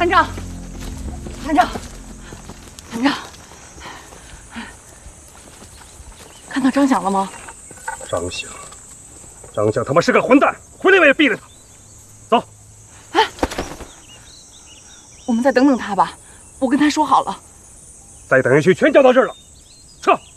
团长，团长，团长，看到张响了吗？张响他妈是个混蛋，回来我也毙了他。走。哎，我们再等等他吧，我跟他说好了。再等下去，全叫到这儿了。撤。